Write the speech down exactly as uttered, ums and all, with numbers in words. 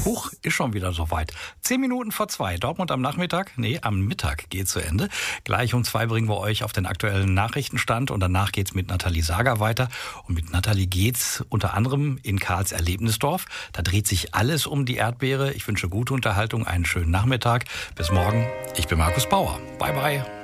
Huch, ist schon wieder soweit. Zehn Minuten vor zwei. Dortmund am Nachmittag, nee, am Mittag geht zu Ende. Gleich um zwei bringen wir euch auf den aktuellen Nachrichtenstand und danach geht's mit Nathalie Sager weiter. Und mit Nathalie geht's unter anderem in Karls Erlebnisdorf. Da dreht sich alles um die Erdbeere. Ich wünsche gute Unterhaltung, einen schönen Nachmittag. Bis morgen. Ich bin Markus Bauer. Bye, bye.